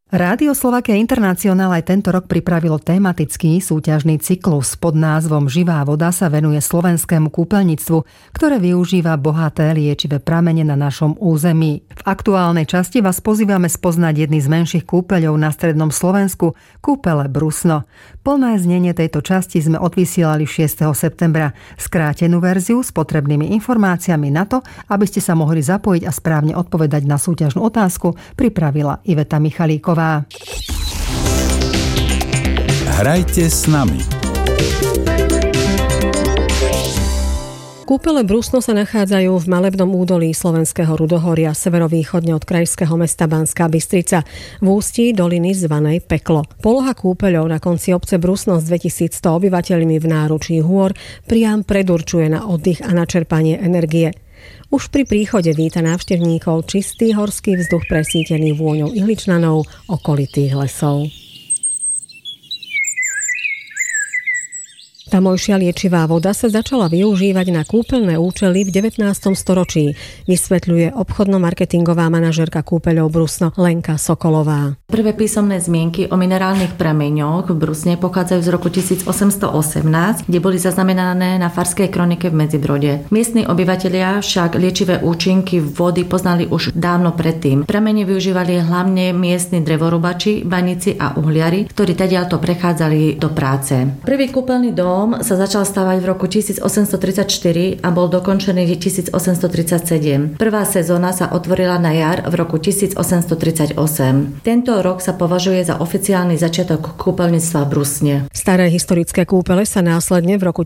Rádio Slovakia International aj tento rok pripravilo tematický súťažný cyklus. Pod názvom Živá voda sa venuje slovenskému kúpeľníctvu, ktoré využíva bohaté liečivé pramene na našom území. V aktuálnej časti vás pozývame spoznať jedny z menších kúpeľov na strednom Slovensku, kúpele Brusno. Plné znenie tejto časti sme odvysielali 6. septembra. Skrátenú verziu s potrebnými informáciami na to, aby ste sa mohli zapojiť a správne odpovedať na súťažnú otázku, pripravila Iveta Michalíková. Hrajte s nami. Kúpele Brusno sa nachádzajú v malebnom údolí slovenského Rudohoria severovýchodne od krajského mesta Banská Bystrica v ústí doliny zvanej Peklo. Poloha kúpeľov na konci obce Brusno s 2100 obyvateľmi v náručí hôr priam predurčuje na oddych a načerpanie energie. Už pri príchode víta návštevníkov čistý horský vzduch presítený vôňou ihličnanov okolitých lesov. Tamojšia liečivá voda sa začala využívať na kúpeľné účely v 19. storočí, vysvetľuje obchodno-marketingová manažérka kúpeľov Brusno Lenka Sokolová. Prvé písomné zmienky o minerálnych prameňoch v Brusne pochádzajú z roku 1818, kde boli zaznamenané na farskej kronike v Medzibrode. Miestni obyvatelia však liečivé účinky vody poznali už dávno predtým. Pramene využívali hlavne miestni drevorubači, baníci a uhliari, ktorí tadiaľto prechádzali do práce. Prvý kúpeľný dom sa začal stavať v roku 1834 a bol dokončený v 1837. Prvá sezóna sa otvorila na jar v roku 1838. Tento rok sa považuje za oficiálny začiatok kúpeľníctva v Brusne. Staré historické kúpele sa následne v roku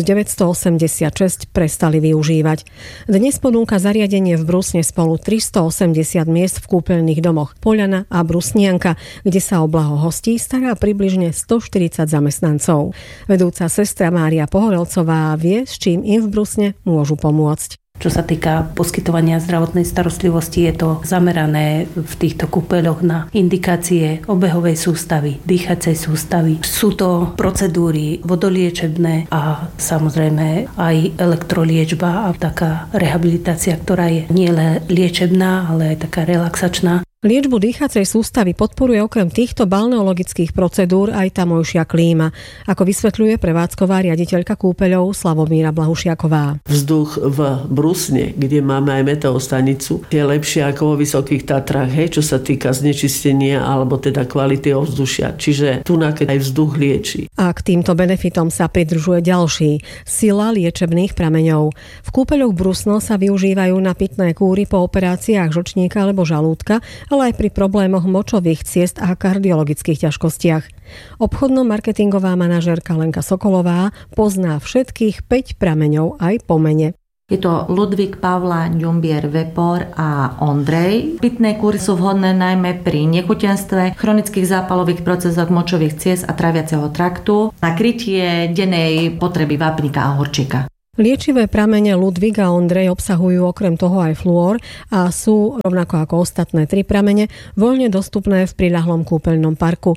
1986 prestali využívať. Dnes ponúka zariadenie v Brusne spolu 380 miest v kúpeľných domoch Poľana a Brusnianka, kde sa o blaho hostí stará približne 140 zamestnancov. Vedúca sestra Mária Pohorelcová vie, s čím im v Brusne môžu pomôcť. Čo sa týka poskytovania zdravotnej starostlivosti, je to zamerané v týchto kúpeľoch na indikácie obehovej sústavy, dýchacej sústavy. Sú to procedúry vodoliečebné a samozrejme aj elektroliečba a taká rehabilitácia, ktorá je nielen liečebná, ale aj taká relaxačná. Liečbu dýchacej sústavy podporuje okrem týchto balneologických procedúr aj tamojšia klíma, ako vysvetľuje prevádzková riaditeľka kúpeľov Slavomíra Blahušiaková. Vzduch v Brusne, kde máme aj meteostanicu, je lepšie ako vo Vysokých Tatrách, čo sa týka znečistenia alebo teda kvality ovzdušia. Čiže tu keď aj vzduch lieči. A k týmto benefitom sa pridružuje ďalší sila liečebných prameňov. V kúpeľoch Brusno sa využívajú na pitné kúry po operáciách žlčníka alebo žalúdka, ale aj pri problémoch močových ciest a kardiologických ťažkostiach. Obchodno-marketingová manažérka Lenka Sokolová pozná všetkých 5 prameňov aj po mene. Je to Ludvík, Pavla, Ďumbier, Vepor a Ondrej. Pitné kúry sú vhodné najmä pri nechutenstve, chronických zápalových procesoch močových ciest a traviaceho traktu, na krytie dennej potreby vápnika a horčíka. Liečivé pramene Ludvík a Ondrej obsahujú okrem toho aj fluor a sú, rovnako ako ostatné 3 pramene, voľne dostupné v priľahlom kúpeľnom parku.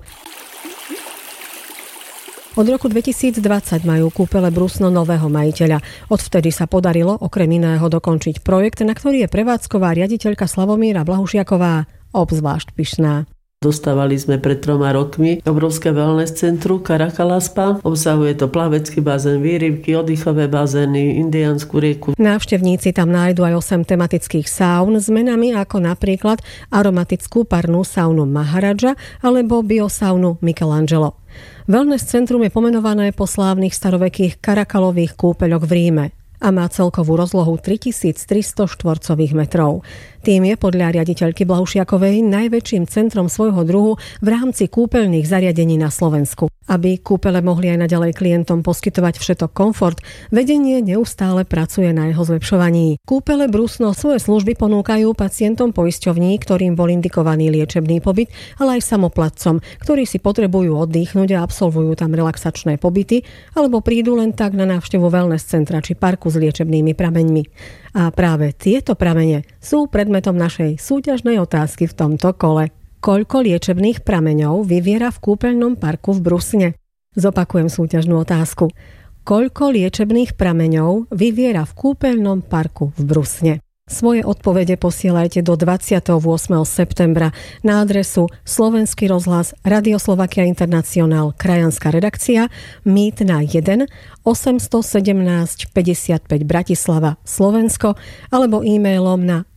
Od roku 2020 majú kúpele Brusno nového majiteľa. Odvtedy sa podarilo okrem iného dokončiť projekt, na ktorý je prevádzková riaditeľka Slavomíra Blahušiaková obzvlášť pyšná. Dostávali sme pred 3 rokmi obrovské wellness centrum Karakala Spa. Obsahuje to plavecký bazén, výrybky, oddychové bazény, indiánsku rieku. Návštevníci tam nájdu aj 8 tematických saun s menami ako napríklad aromatickú parnú saunu Maharaja alebo biosaunu Michelangelo. Wellness centrum je pomenované po slávnych starovekých karakalových kúpeľoch v Ríme a má celkovú rozlohu 3300 štvorcových metrov. Tým je podľa riaditeľky Blahušiakovej najväčším centrom svojho druhu v rámci kúpeľných zariadení na Slovensku. Aby kúpele mohli aj naďalej klientom poskytovať všetok komfort, vedenie neustále pracuje na jeho zlepšovaní. Kúpele Brusno svoje služby ponúkajú pacientom poisťovní, ktorým bol indikovaný liečebný pobyt, ale aj samoplatcom, ktorí si potrebujú oddychnúť a absolvujú tam relaxačné pobyty, alebo prídu len tak na návštevu wellness centra či parku s liečebnými prameňmi. A práve tieto pramene sú predmetom našej súťažnej otázky v tomto kole. Koľko liečebných prameňov vyviera v kúpeľnom parku v Brusne? Zopakujem súťažnú otázku. Koľko liečebných prameňov vyviera v kúpeľnom parku v Brusne? Svoje odpovede posielajte do 28. septembra na adresu Slovenský rozhlas, Radio Slovakia International, krajanská redakcia, Mýtna 1, 817 55 Bratislava, Slovensko, alebo e-mailom na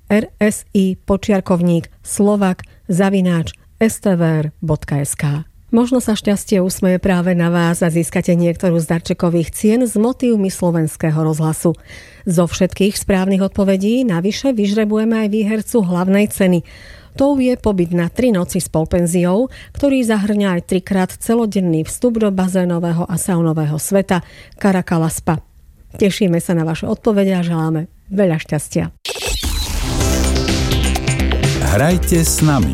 rsi@slovak@stvr.sk. Možno sa šťastie usmeje práve na vás a získate niektorú z darčekových cien s motívmi Slovenského rozhlasu. Zo všetkých správnych odpovedí navyše vyžrebujeme aj výhercu hlavnej ceny. Tou je pobyt na 3 noci s polpenziou, ktorý zahrňa aj 3-krát celodenný vstup do bazénového a saunového sveta Caracalla Spa. Tešíme sa na vaše odpovede a želáme veľa šťastia. Hrajte s nami.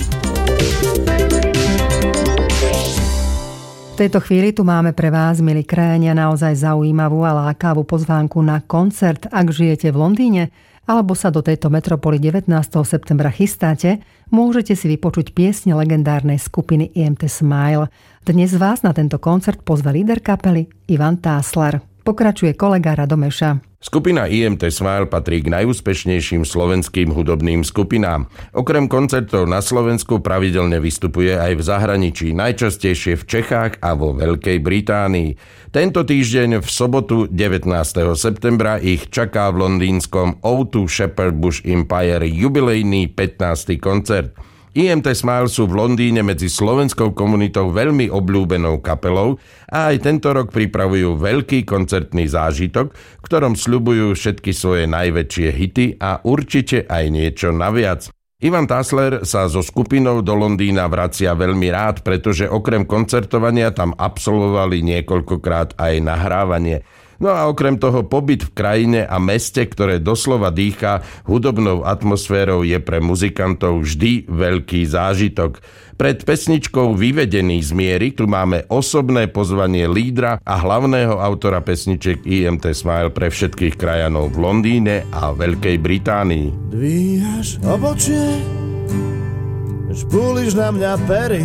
V tejto chvíli tu máme pre vás, milí krajania, naozaj zaujímavú a lákavú pozvánku na koncert. Ak žijete v Londýne alebo sa do tejto metropoly 19. septembra chystáte, môžete si vypočuť piesne legendárnej skupiny IMT Smile. Dnes vás na tento koncert pozve líder kapely Ivan Tásler. Pokračuje kolega Radomeša. Skupina IMT Smile patrí k najúspešnejším slovenským hudobným skupinám. Okrem koncertov na Slovensku pravidelne vystupuje aj v zahraničí, najčastejšie v Čechách a vo Veľkej Británii. Tento týždeň v sobotu 19. septembra ich čaká v londýnskom O2 Shepherd Bush Empire jubilejný 15. koncert. IMT Smile sú v Londýne medzi slovenskou komunitou veľmi obľúbenou kapelou a aj tento rok pripravujú veľký koncertný zážitok, v ktorom sľubujú všetky svoje najväčšie hity a určite aj niečo naviac. Ivan Tásler sa so skupinou do Londýna vracia veľmi rád, pretože okrem koncertovania tam absolvovali niekoľkokrát aj nahrávanie. No a okrem toho pobyt v krajine a meste, ktoré doslova dýcha hudobnou atmosférou, je pre muzikantov vždy veľký zážitok. Pred pesničkou Vyvedený z miery tu máme osobné pozvanie lídra a hlavného autora pesniček IMT Smile pre všetkých krajanov v Londýne a Veľkej Británii. Dvíhaš obočie, žbúliš na mňa pery,